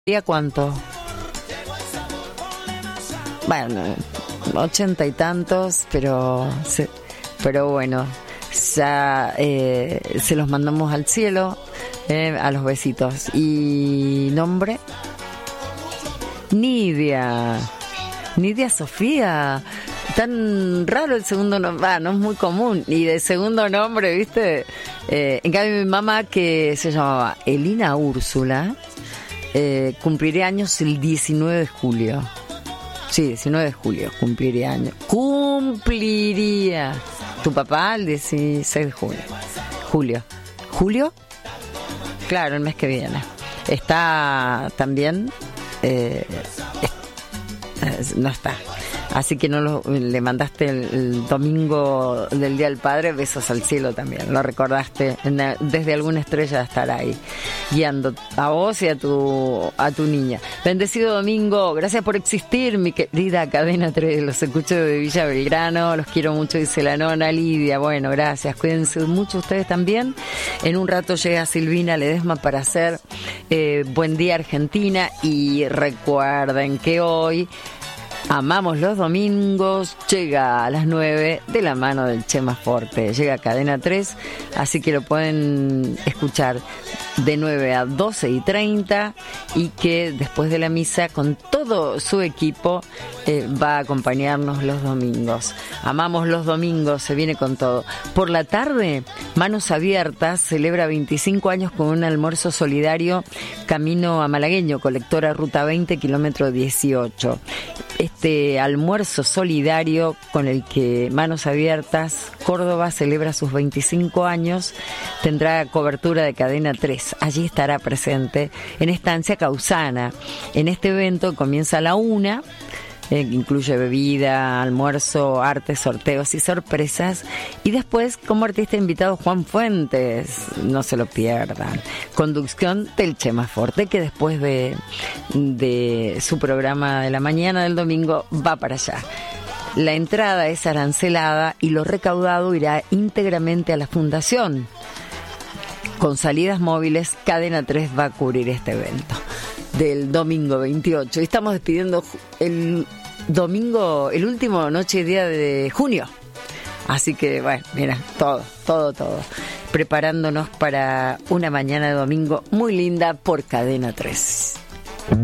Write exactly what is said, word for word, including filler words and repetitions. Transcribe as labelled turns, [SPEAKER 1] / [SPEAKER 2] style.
[SPEAKER 1] ¿Y cuánto? Bueno, ochenta y tantos, pero se, pero bueno, ya eh, se los mandamos al cielo, eh, a los besitos. ¿Y nombre? Nidia. Nidia Sofía. Tan raro el segundo nombre, ah, no es muy común. Y de segundo nombre, ¿viste? Eh, en cambio, mi mamá, que se llamaba Elina Úrsula, eh, cumpliría años el diecinueve de julio. Sí, diecinueve de julio, cumpliría años. Cumpliría. Tu papá el dieciséis de julio. Julio. ¿Julio? Claro, el mes que viene. Está también... Eh, es, no está. Así que no lo, le mandaste el, el domingo del Día del Padre, besos al cielo también. Lo recordaste en, desde alguna estrella de estar ahí, guiando a vos y a tu, a tu niña. Bendecido domingo, gracias por existir, mi querida Cadena tres. Los escucho de Villa Belgrano, los quiero mucho, dice la nona Lidia. Bueno, gracias, cuídense mucho ustedes también. En un rato llega Silvina Ledesma para hacer eh, Buen Día Argentina. Y recuerden que hoy amamos los domingos, llega a las nueve de la mano del Chema Forte, llega a Cadena tres, así que lo pueden escuchar de nueve a doce y treinta, y que después de la misa con todo su equipo eh, va a acompañarnos los domingos. Amamos los domingos, se viene con todo. Por la tarde, Manos Abiertas celebra veinticinco años con un almuerzo solidario camino a Malagueño, colectora Ruta veinte, kilómetro dieciocho. Este almuerzo solidario con el que Manos Abiertas Córdoba celebra sus veinticinco años tendrá cobertura de Cadena tres. Allí estará presente en Estancia Causana. En este evento comienza a la una, eh, incluye bebida, almuerzo, arte, sorteos y sorpresas. Y después, como artista invitado, Juan Fuentes, no se lo pierdan. Conducción del Chema Forte, que después de, de su programa de la mañana del domingo va para allá. La entrada es arancelada y lo recaudado irá íntegramente a la fundación. Con salidas móviles, Cadena tres va a cubrir este evento del domingo veintiocho. Y estamos despidiendo el domingo, el último noche y día de junio. Así que, bueno, mira, todo, todo, todo. Preparándonos para una mañana de domingo muy linda por Cadena tres.